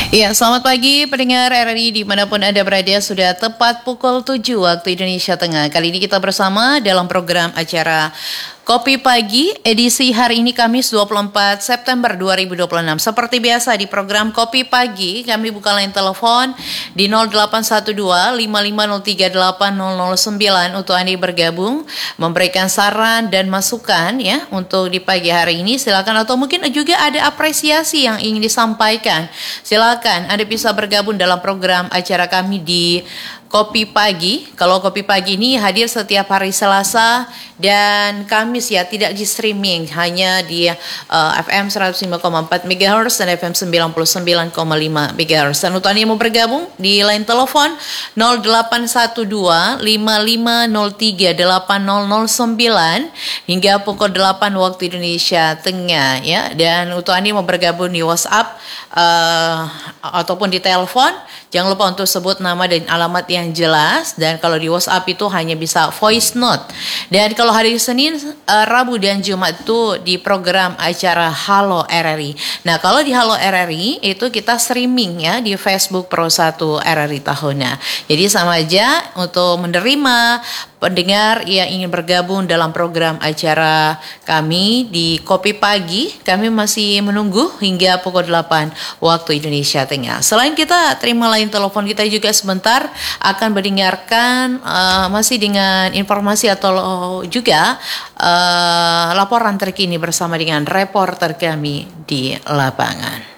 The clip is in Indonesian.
Ya, selamat pagi pendengar RRI dimanapun Anda berada, sudah tepat pukul 7 waktu Indonesia Tengah. Kali ini kita bersama dalam program acara Kopi Pagi, edisi hari ini Kamis 24 September 2026. Seperti biasa di program Kopi Pagi, kami buka line telepon di 0812 5503 8009 untuk Anda bergabung, memberikan saran dan masukan ya untuk di pagi hari ini. Silakan, atau mungkin juga ada apresiasi yang ingin disampaikan. Silakan Anda bisa bergabung dalam program acara kami di Kopi Pagi. Kalau Kopi Pagi ini hadir setiap hari Selasa dan Kamis ya, tidak di streaming, hanya di FM 105,4 MHz dan FM 99,5 MHz. Dan untuk Anda yang mau bergabung di line telepon 0812 5503 8009 hingga pukul 8 waktu Indonesia Tengah ya. Dan untuk Anda yang mau bergabung di WhatsApp ataupun di telepon, jangan lupa untuk sebut nama dan alamat yang jelas. Dan kalau di WhatsApp itu hanya bisa voice note. Dan kalau hari Senin, Rabu dan Jumat itu di program acara Halo RRI. Nah, kalau di Halo RRI itu kita streaming ya di Facebook Pro 1 RRI Tahuna. Jadi sama aja untuk menerima pendengar yang ingin bergabung dalam program acara kami di Kopi Pagi. Kami masih menunggu hingga pukul 8 waktu Indonesia Tengah. Selain kita terima line telepon, kita juga sebentar akan mendengarkan masih dengan informasi atau juga laporan terkini bersama dengan reporter kami di lapangan.